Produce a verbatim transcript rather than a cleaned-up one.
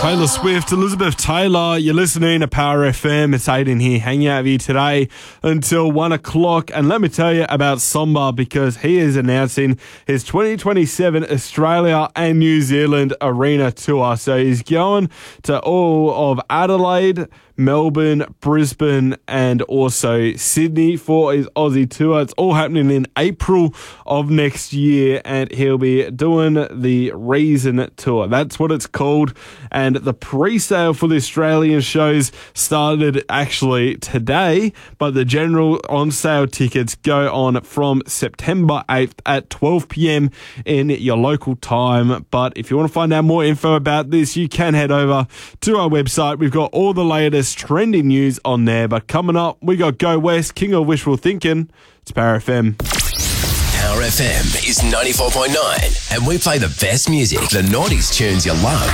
Taylor Swift, Elizabeth Taylor. You're listening to Power F M. It's Aiden here, hanging out with you today until one o'clock. And let me tell you about Somba, because he is announcing his twenty twenty-seven Australia and New Zealand arena tour. So he's going to all of Adelaide, Melbourne, Brisbane, and also Sydney for his Aussie tour. It's all happening in April of next year, and he'll be doing the Reason Tour. That's what it's called. And the pre-sale for the Australian shows started actually today, but the general on-sale tickets go on from September eighth at twelve p.m. in your local time. But if you want to find out more info about this, you can head over to our website. We've got all the latest trending news on there. But coming up, we got Go West, King of Wishful Thinking. It's Power F M. Power F M is ninety-four point nine, and we play the best music, the noughties tunes you love,